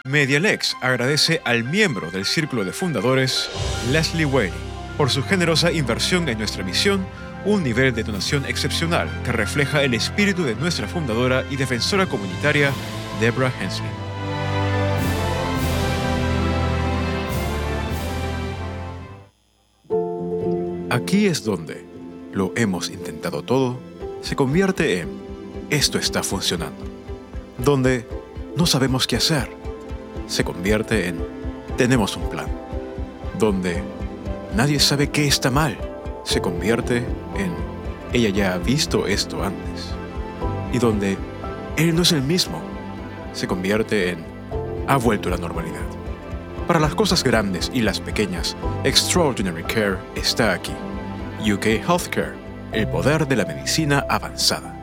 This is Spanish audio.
Medialex agradece al miembro del Círculo de Fundadores, Leslie Whaley, por su generosa inversión en nuestra misión, un nivel de donación excepcional que refleja el espíritu de nuestra fundadora y defensora comunitaria, Deborah Hensley. Aquí es donde lo hemos intentado todo se convierte en esto está funcionando. Donde no sabemos qué hacer se convierte en tenemos un plan. Donde nadie sabe qué está mal se convierte en ella ya ha visto esto antes. Y donde él no es el mismo se convierte en ha vuelto a la normalidad. Para las cosas grandes y las pequeñas, Extraordinary Care está aquí. UK Healthcare, el poder de la medicina avanzada.